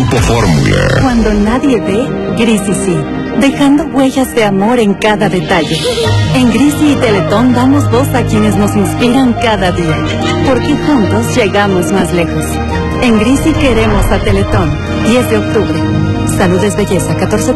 Grupo Fórmula. Cuando nadie ve, Grisi sí, dejando huellas de amor en cada detalle. En Grisi y Teletón damos voz a quienes nos inspiran cada día, porque juntos llegamos más lejos. En Grisi queremos a Teletón. 10 de octubre. Salud es belleza.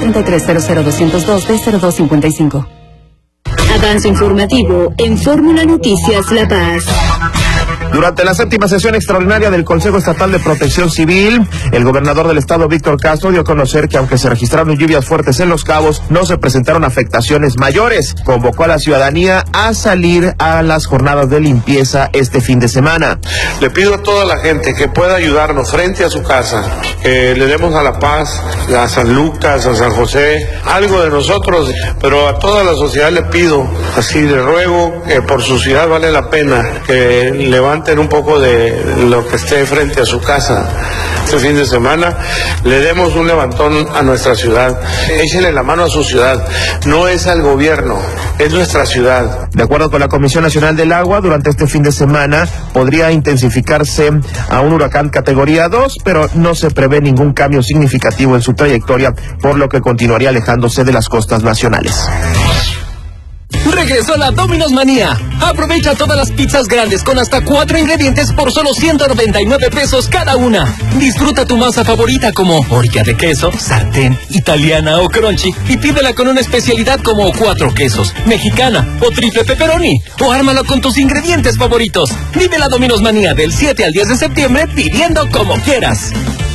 1433-00202-D0255. Avance informativo en Fórmula Noticias La Paz. Durante la séptima sesión extraordinaria del Consejo Estatal de Protección Civil, el gobernador del estado, Víctor Castro, dio a conocer que aunque se registraron lluvias fuertes en Los Cabos, no se presentaron afectaciones mayores. Convocó a la ciudadanía a salir a las jornadas de limpieza este fin de semana. Le pido a toda la gente que pueda ayudarnos frente a su casa, que le demos a La Paz, a San Lucas, a San José, algo de nosotros, pero a toda la sociedad le pido, así le ruego, que por su ciudad vale la pena que levanten un poco de lo que esté frente a su casa. Este fin de semana le demos un levantón a nuestra ciudad. Échenle la mano a su ciudad. No es al gobierno, es nuestra ciudad. De acuerdo con la Comisión Nacional del Agua, durante este fin de semana podría intensificarse a un huracán categoría 2, pero no se prevé ningún cambio significativo en su trayectoria, por lo que continuaría alejándose de las costas nacionales. Regresó la Domino's Manía. Aprovecha todas las pizzas grandes con hasta 4 ingredientes por solo 199 pesos cada una. Disfruta tu masa favorita como orilla de queso, sartén, italiana o crunchy y pídela con una especialidad como 4 quesos, mexicana o triple pepperoni, o ármalo con tus ingredientes favoritos. Vive la Domino's Manía del 7 al 10 de septiembre pidiendo como quieras.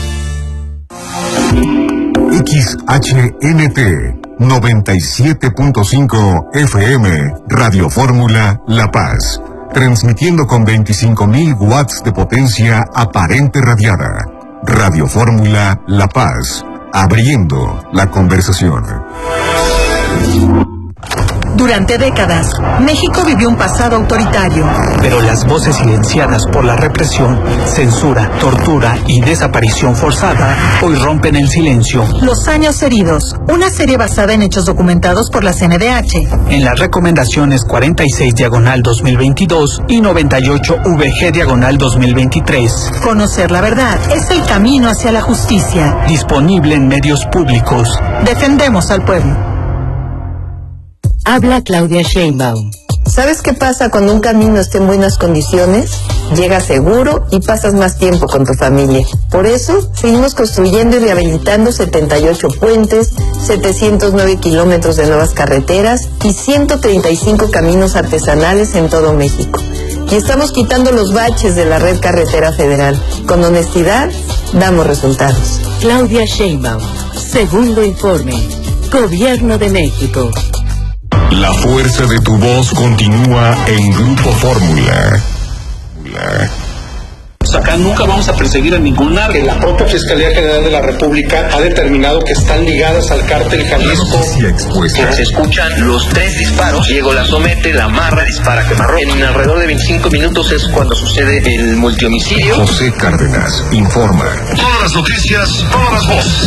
XHNT 97.5 FM, Radio Fórmula La Paz, transmitiendo con 25.000 watts de potencia aparente radiada. Radio Fórmula La Paz, abriendo la conversación. Durante décadas, México vivió un pasado autoritario. Pero las voces silenciadas por la represión, censura, tortura y desaparición forzada hoy rompen el silencio. Los años heridos, una serie basada en hechos documentados por la CNDH. En las recomendaciones 46/2022 y 98/VG/2023. Conocer la verdad es el camino hacia la justicia. Disponible en medios públicos. Defendemos al pueblo. Habla Claudia Sheinbaum. ¿Sabes qué pasa cuando un camino está en buenas condiciones? Llegas seguro y pasas más tiempo con tu familia. Por eso, seguimos construyendo y rehabilitando 78 puentes, 709 kilómetros de nuevas carreteras y 135 caminos artesanales en todo México. Y estamos quitando los baches de la red carretera federal. Con honestidad, damos resultados. Claudia Sheinbaum. Segundo informe. Gobierno de México. La fuerza de tu voz continúa en Grupo Fórmula. Acá nunca vamos a perseguir a ningún narco. La propia Fiscalía General de la República ha determinado que están ligadas al cártel Jalisco. Se escuchan los 3 disparos. Diego la somete, la amarra, dispara, quemarro. En alrededor de 25 minutos es cuando sucede el multihomicidio. José Cárdenas informa. Todas las noticias, todas las voces.